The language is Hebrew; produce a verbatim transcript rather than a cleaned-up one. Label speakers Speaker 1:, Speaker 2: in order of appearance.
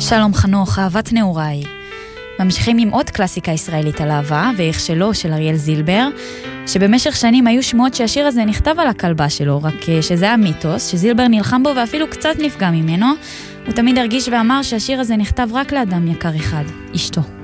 Speaker 1: שלום חנוך, אהבת נעוריי. ממשיכים עם עוד קלאסיקה ישראלית על אהבה, ואיך שלו של אריאל זילבר, שבמשך שנים היו שמועות שהשיר הזה נכתב על הכלבה שלו, רק שזה היה מיתוס, שזילבר נלחם בו ואפילו קצת נפגע ממנו. הוא תמיד הרגיש ואמר שהשיר הזה נכתב רק לאדם יקר אחד, אשתו.